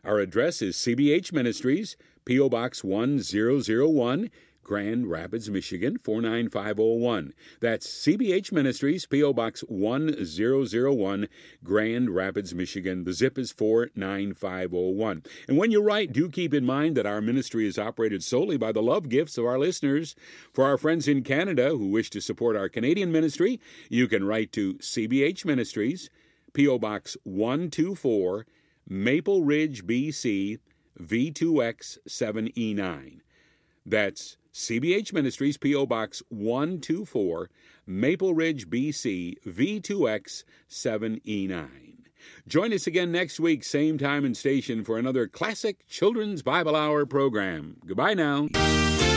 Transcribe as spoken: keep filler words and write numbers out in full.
Our address is C B H Ministries, P O. Box one thousand one, Grand Rapids, Michigan, four nine five oh one. That's C B H Ministries, P O. Box one thousand one, Grand Rapids, Michigan. The zip is four nine five oh one. And when you write, do keep in mind that our ministry is operated solely by the love gifts of our listeners. For our friends in Canada who wish to support our Canadian ministry, you can write to C B H Ministries, P O. Box one twenty-four, Maple Ridge, B C, V two X seven E nine. That's C B H Ministries, P O. Box one twenty-four, Maple Ridge, B C, V two X seven E nine. Join us again next week, same time and station, for another classic Children's Bible Hour program. Goodbye now.